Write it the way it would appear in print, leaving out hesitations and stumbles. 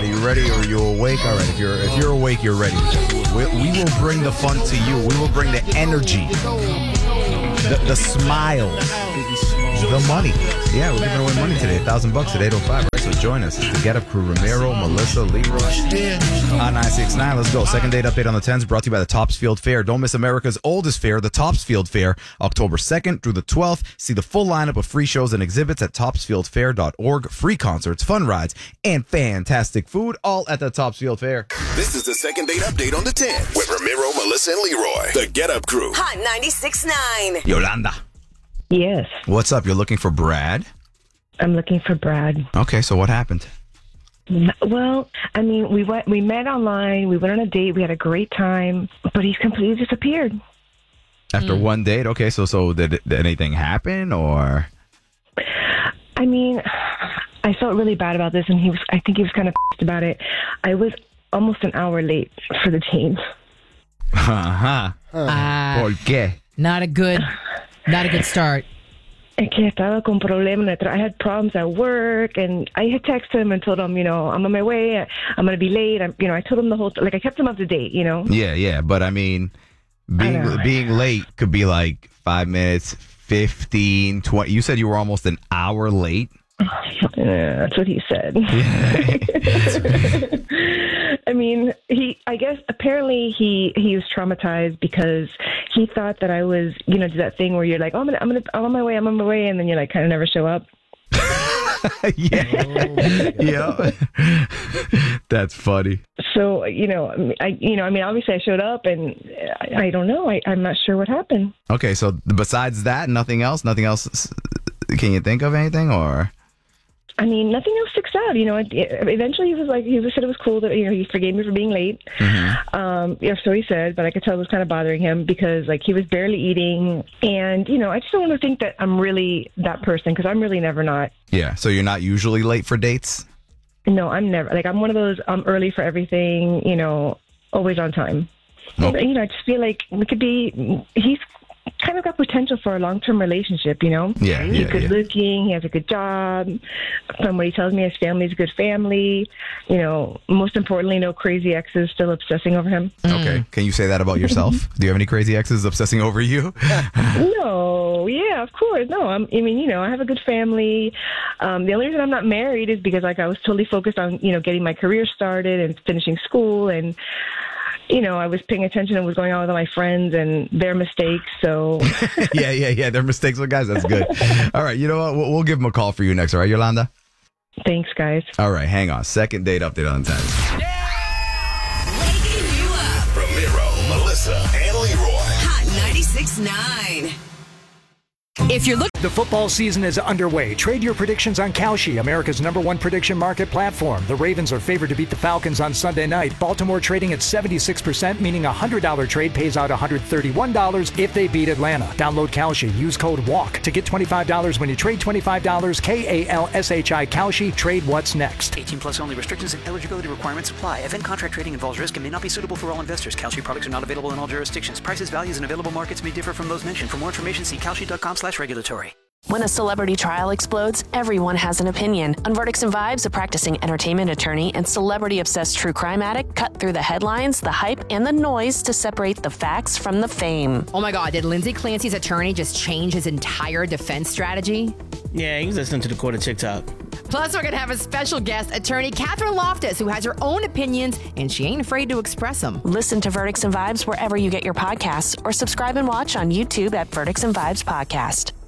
are you ready? Or are you awake? All right, if you're awake, you're ready. We will bring the fun to you. We will bring the energy, the smiles, the money. Yeah, we're giving away money today. $1,000 at 8:05. Right? So join us. It's the Get Up Crew. Ramiro, Melissa, Leroy. On 969. Let's go. Second date update on the 10s brought to you by the Topsfield Fair. Don't miss America's oldest fair, the Topsfield Fair, October 2nd through the 12th. See the full lineup of free shows and exhibits at topsfieldfair.org. Free concerts, fun rides, and fantastic food, all at the Topsfield Fair. This is the second date update on the 10s with Ramiro, Melissa, and Leroy. The Get Up Crew. Hot 96.9. Yolanda. Yes, What's up? You're looking for Brad? I'm looking for Brad. Okay, so what happened? Well, I mean, we met online. We went on a date. We had a great time, but he's completely disappeared. After one date? Okay, so did anything happen or? I mean, I felt really bad about this, and I think he was kind of pissed about it. I was almost an hour late for the date. Ajá. ¿Por qué? Not a good start. Es que estaba con problemas. I had problems at work, and I had texted him and told him, I'm on my way. I'm going to be late. I told him the whole, I kept him up to date, Yeah, but I mean, being late could be like 5 minutes, 15, 20. You said you were almost an hour late? Yeah, that's what he said. I mean, I guess apparently he was traumatized because he thought that I was, did that thing where you're like, I'm on my way, and then you like kind of never show up. Yeah. That's funny. So, obviously I showed up, and I don't know. I'm not sure what happened. Okay, so besides that, nothing else? Can you think of anything or? I mean, nothing else sticks out. Eventually he said it was cool that, he forgave me for being late. Mm-hmm. So he said, but I could tell it was kind of bothering him because he was barely eating. And, I just don't want to think that I'm really that person because I'm really never not. Yeah. So you're not usually late for dates? No, I'm never. I'm one of those, I'm early for everything, always on time. Nope. And, I just feel like he's kind of got potential for a long-term relationship, Yeah, He's good looking, he has a good job. From what he tells me, his family's a good family. Most importantly, no crazy exes still obsessing over him. Okay. Can you say that about yourself? Do you have any crazy exes obsessing over you? No, yeah, of course. No, I have a good family. The only reason I'm not married is because I was totally focused on, getting my career started and finishing school, and I was paying attention to what was going on with my friends and their mistakes. So yeah. Their mistakes. Well, guys, that's good. All right. You know what? We'll give them a call for you next. All right, Yolanda? Thanks, guys. All right. Hang on. Second date update on the 10s. Waking you up. Ramiro, Melissa, and Leroy. Hot 96.9. If you're looking The football season is underway. Trade your predictions on Kalshi, America's #1 prediction market platform. The Ravens are favored to beat the Falcons on Sunday night. Baltimore trading at 76%, meaning a $100 trade pays out $131 if they beat Atlanta. Download Kalshi. Use code WALK to get $25 when you trade $25. KALSHI Kalshi. Trade what's next. 18 plus only. Restrictions and eligibility requirements apply. Event contract trading involves risk and may not be suitable for all investors. Kalshi products are not available in all jurisdictions. Prices, values, and available markets may differ from those mentioned. For more information, see kalshi.com/regulatory. When a celebrity trial explodes, everyone has an opinion. On Verdicts and Vibes, a practicing entertainment attorney and celebrity-obsessed true crime addict cut through the headlines, the hype, and the noise to separate the facts from the fame. Oh my God, did Lindsay Clancy's attorney just change his entire defense strategy? Yeah, he's listening to the court of TikTok. Plus, we're going to have a special guest, attorney Catherine Loftus, who has her own opinions, and she ain't afraid to express them. Listen to Verdicts and Vibes wherever you get your podcasts, or subscribe and watch on YouTube at Verdicts and Vibes Podcast.